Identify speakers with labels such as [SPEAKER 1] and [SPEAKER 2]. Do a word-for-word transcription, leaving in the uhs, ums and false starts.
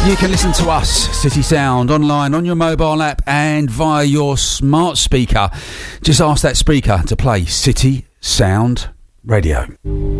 [SPEAKER 1] You can listen to us, City Sound, online, on your mobile app and via your smart speaker. Just ask that speaker to play City Sound Radio.